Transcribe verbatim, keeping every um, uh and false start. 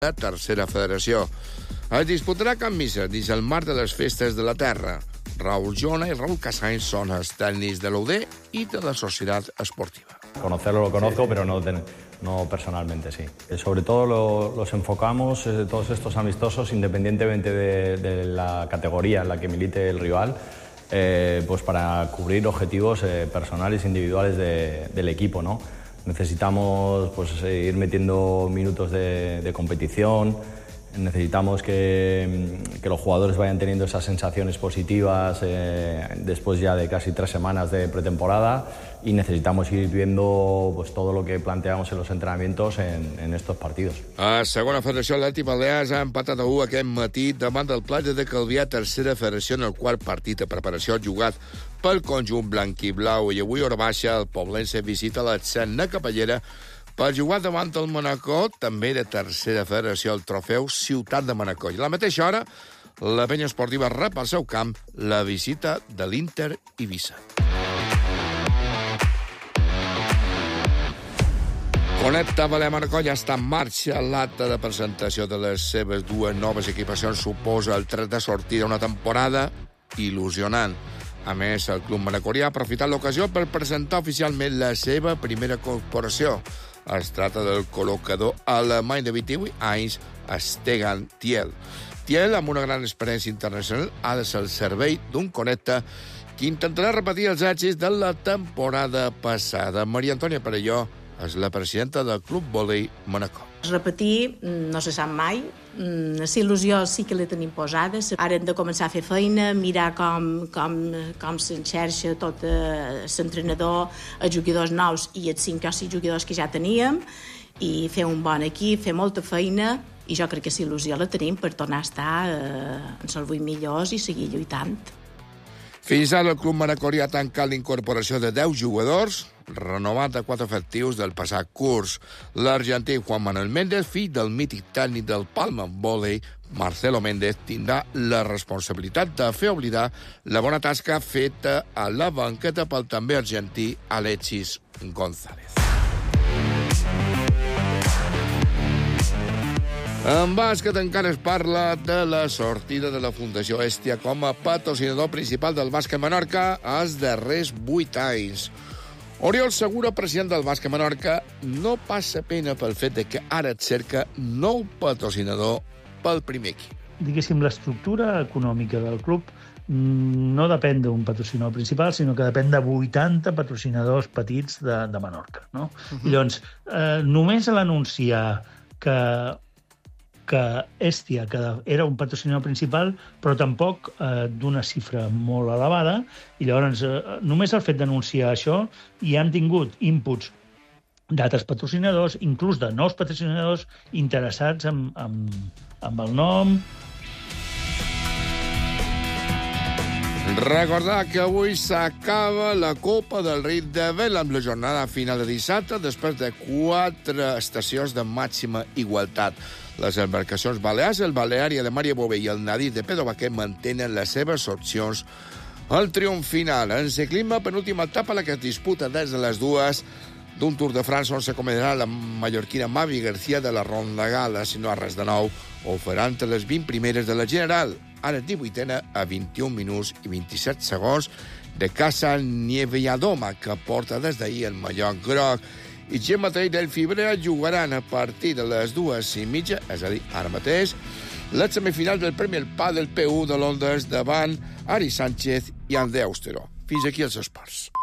la tercera federació. Es disputarà a Can Missa dins el marc de les festes de la terra. Raúl Jona y Raúl Casany son los técnicos de la U D y de la Sociedad Esportiva. Conocerlo lo conozco, sí, pero no, no personalmente, sí. Sobre todo lo, los enfocamos, eh, todos estos amistosos, independientemente de, de la categoría en la que milite el rival, eh, pues para cubrir objetivos eh, personales e individuales de, del equipo, ¿no? Necesitamos pues, ir metiendo minutos de, de competición. Necesitamos que, que los jugadores vayan teniendo esas sensaciones positivas eh, después ya de casi tres semanas de pretemporada y necesitamos ir viendo pues, todo lo que planteamos en los entrenamientos en, en estos partidos. A segona federació, l'Atlètic Balears ha empatat a u aquest matí davant del Platja de Calvià, tercera federació, en el quart partit de preparació jugat pel conjunt blanc-i-blau. I avui, hora baixa, el poblense visita la Setna Capellera per jugar davant el Manacor, també de tercera federació, el trofeu Ciutat de Manacor. I a la mateixa hora, la penya esportiva rep al seu camp la visita de l'Inter Eivissa. Connecta Balear Manacor ja està en marxa. L'acte de presentació de les seves dues noves equipacions suposa el tret de sortida una temporada il·lusionant. A més, el club manacorià ha aprofitat l'ocasió per presentar oficialment la seva primera corporació. Es tracta del col·locador alemany de vint-i-vuit anys, Stegan Thiel. Thiel, amb una gran experiència internacional, ha de ser el servei d'un Connecta que intentarà repetir els èxits de la temporada passada. Maria Antònia Perelló és la presidenta del Club Vòlei Manacor. Repetir no se sap mai. La il·lusió sí que la tenim posada. Ara hem de començar a fer feina, mirar com, com, com s'enxerxa tot l'entrenador, els jugadors nous i els cinc o sis jugadors que ja teníem, i fer un bon equip, fer molta feina, i jo crec que la il·lusió la tenim per tornar a estar eh, en els vuit millors i seguir lluitant. Fins ara el club manacorià ha tancat l'incorporació de deu jugadors, renovat de quatre efectius del passat curs. L'argentí Juan Manuel Méndez, fill del mític tècnic del Palma Vòlei, Marcelo Méndez, tindrà la responsabilitat de fer oblidar la bona tasca feta a la banqueta pel també argentí Alexis González. En bàsquet encara es parla de la sortida de la Fundació Hèstia com a patrocinador principal del bàsquet Menorca els darrers vuit anys. Oriol Segura, president del bàsquet Menorca, no passa pena pel fet de que ara et cerca nou patrocinador pel primer equip. Diguéssim, l'estructura econòmica del club no depèn d'un patrocinador principal, sinó que depèn de vuitanta patrocinadors petits de, de Menorca. No? Uh-huh. I llavors, eh, només a l'anunciar que que Hèstia, que era un patrocinador principal, però tampoc eh, d'una xifra molt elevada, i llavors eh, només el fet d'anunciar això i han tingut inputs d'altres patrocinadors, inclús de nous patrocinadors interessats en, en, en el nom. Recordar que avui s'acaba la Copa del Rei de Vela amb la jornada final de dissabte després de quatre estacions de màxima igualtat. Les embarcacions balears, el Baleària de Maria Bové i el Nadís de Pedro Baquer mantenen les seves opcions al triomf final. En ciclisme, penúltima etapa la que es disputa des de les dues d'un Tour de France on s'acomedarà la mallorquina Mavi García de la Ronda Gala. Si no ha res de nou, ho faran entre les vint primeres de la general. Ara divuitena a vint-i-un minuts i vint-i-set segons de Casa Nievelladoma, que porta des d'ahir el mallot groc. I Gemma Tall del Fibrea jugaran a partir de les dues i mitja, és a dir, ara mateix, la semifinal del Premi El Pa del P u de Londres davant Ari Sánchez i André Austero. Fins aquí els esports.